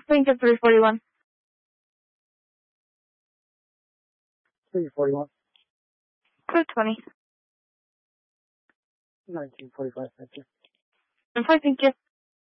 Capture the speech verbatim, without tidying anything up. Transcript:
Thank you, three forty-one. three forty-one. two twenty. nineteen forty-five, thank you. I'm fine, thank you.